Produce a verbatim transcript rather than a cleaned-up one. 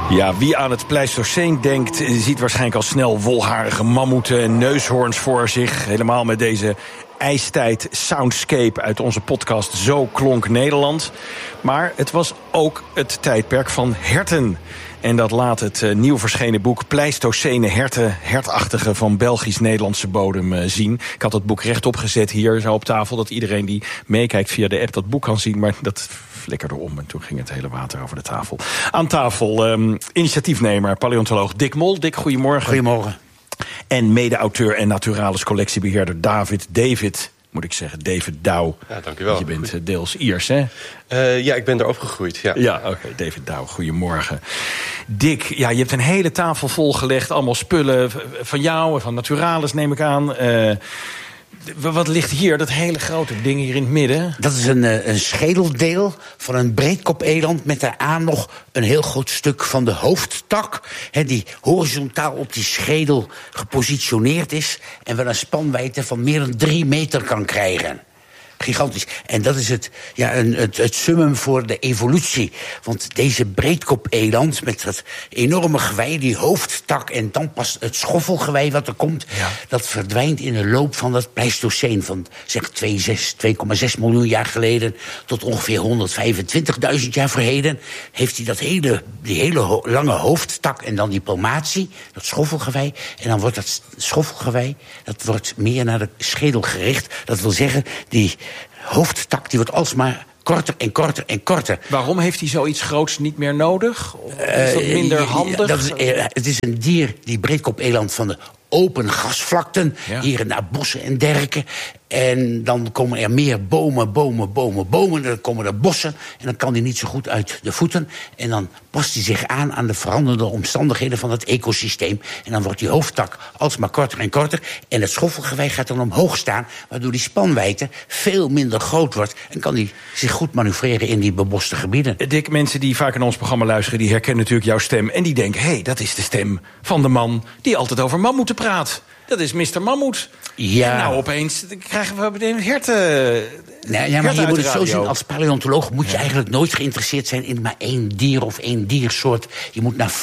Ja, wie aan het Pleistoceen denkt, ziet waarschijnlijk al snel wolharige mammoeten en neushoorns voor zich. Helemaal met deze ijstijd soundscape uit onze podcast Zo klonk Nederland. Maar het was ook het tijdperk van herten. En dat laat het uh, nieuw verschenen boek Pleistocene herten, hertachtige van Belgisch-Nederlandse bodem uh, zien. Ik had het boek rechtop gezet hier zo op tafel, dat iedereen die meekijkt via de app dat boek kan zien. Maar dat flikkerde om en toen ging het hele water over de tafel. Aan tafel um, initiatiefnemer, paleontoloog Dick Mol. Dick, goedemorgen. Goedemorgen. En mede-auteur en Naturalis collectiebeheerder David, David, moet ik zeggen, David Douw. Ja, dank u wel. Je bent uh, deels Iers, hè? Uh, ja, ik ben daar opgegroeid, ja. Ja, oké, okay, David Douw, goedemorgen. Dick, ja, je hebt een hele tafel volgelegd, allemaal spullen van jou en van Naturalis, neem ik aan. Uh, Wat ligt hier, dat hele grote ding hier in het midden? Dat is een, een schedeldeel van een breedkopeland met daaraan nog een heel groot stuk van de hoofdtak, he, die horizontaal op die schedel gepositioneerd is en wel een spanwijdte van meer dan drie meter kan krijgen. Gigantisch. En dat is het, ja, een, het, het summum voor de evolutie. Want deze breedkopeland met dat enorme gewei, die hoofdtak en dan pas het schoffelgewei wat er komt, ja, dat verdwijnt in de loop van dat Pleistoceen. Van zeg twee komma zes miljoen jaar geleden tot ongeveer honderdvijfentwintigduizend jaar verleden heeft hij dat hele, die hele ho- lange hoofdtak en dan die palmatie, dat schoffelgewei. En dan wordt dat schoffelgewei, dat wordt meer naar de schedel gericht. Dat wil zeggen, die hoofdtak die wordt alsmaar korter en korter en korter. Waarom heeft hij zoiets groots niet meer nodig? Of is dat minder uh, handig? Dat is, uh, het is een dier, die breedkopeland, van de open gasvlakten, ja, hier en daar bossen en derken. En dan komen er meer bomen, bomen, bomen, bomen. Dan komen er bossen en dan kan hij niet zo goed uit de voeten. En dan past hij zich aan aan de veranderende omstandigheden van het ecosysteem. En dan wordt die hoofdtak alsmaar korter en korter. En het schoffelgewei gaat dan omhoog staan, waardoor die spanwijdte veel minder groot wordt. En kan hij zich goed manoeuvreren in die beboste gebieden. Dick, mensen die vaak naar ons programma luisteren, die herkennen natuurlijk jouw stem. En die denken, hé, hey, dat is de stem van de man die altijd over mammoeten praat. Dat is mister Mammoet. Ja. En nou, opeens krijgen we meteen herten. Nou, ja, maar je moet het zo zien, als paleontoloog moet je, ja, eigenlijk nooit geïnteresseerd zijn in maar één dier of één diersoort. Je moet naar